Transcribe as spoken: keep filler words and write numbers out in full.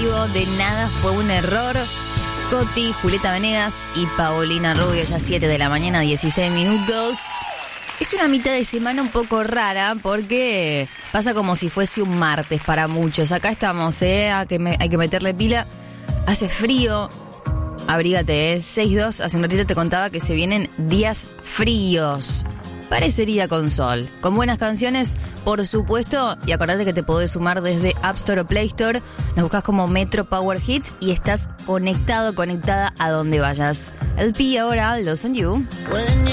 vivo, de nada fue un error. Coti, Julieta Venegas y Paulina Rubio, ya siete de la mañana, dieciséis minutos. Es una mitad de semana un poco rara porque pasa como si fuese un martes para muchos. Acá estamos, ¿eh? Hay que, me, hay que meterle pila. Hace frío. Abrígate, ¿eh? seis dos. Hace un ratito te contaba que se vienen días fríos. Parecería con sol. Con buenas canciones, por supuesto. Y acordate que te podés sumar desde App Store o Play Store. Nos buscas como Metro Power Hits y estás conectado, conectada a donde vayas. El Pi ahora, Lost on You.